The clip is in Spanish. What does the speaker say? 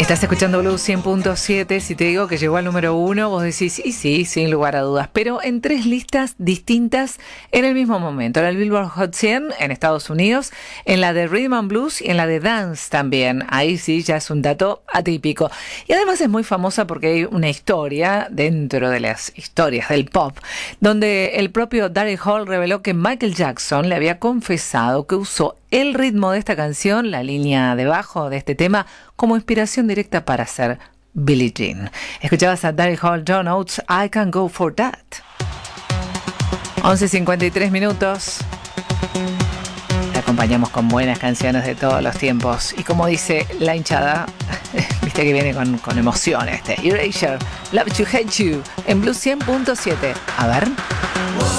Estás escuchando Blue 100.7. Si te digo que llegó al número 1, vos decís, y sí, sin lugar a dudas, pero en 3 listas distintas en el mismo momento. En el Billboard Hot 100 en Estados Unidos, en la de Rhythm and Blues y en la de Dance también. Ahí sí ya es un dato atípico. Y además es muy famosa porque hay una historia dentro de las historias del pop, donde el propio Daryl Hall reveló que Michael Jackson le había confesado que usó el ritmo de esta canción, la línea de bajo de este tema, como inspiración directa para hacer Billie Jean. Escuchabas a Daryl Hall, John Oates, I Can Go For That. 11:53 minutos. Te acompañamos con buenas canciones de todos los tiempos. Y como dice la hinchada, viste que viene con emoción Erasure, Love to Hate You, en Blue 100.7. A ver.